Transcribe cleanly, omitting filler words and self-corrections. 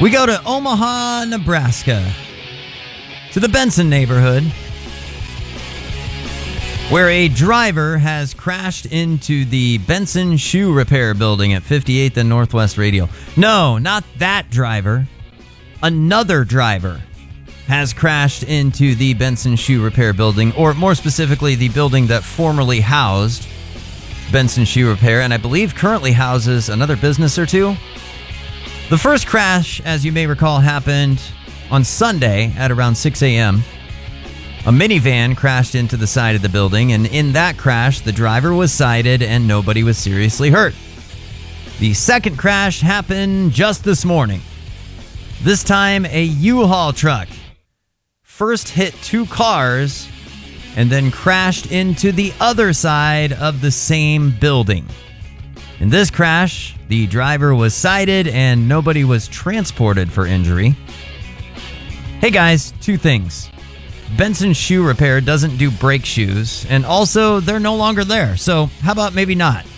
We go to Omaha, Nebraska, to the Benson neighborhood, where a driver has crashed into the Benson Shoe Repair building at 58th and Northwest Radio. No, not that driver. Another driver has crashed into the Benson Shoe Repair building, or more specifically, the building that formerly housed Benson Shoe Repair, and I believe currently houses another business or two. The first crash, as you may recall, happened on Sunday at around 6 a.m. A minivan crashed into the side of the building, and in that crash, the driver was cited and nobody was seriously hurt. The second crash happened just this morning. This time, a U-Haul truck first hit two cars and then crashed into the other side of the same building. In this crash, the driver was cited and nobody was transported for injury. Hey guys, two things. Benson Shoe Repair doesn't do brake shoes, and also they're no longer there, so how about maybe not?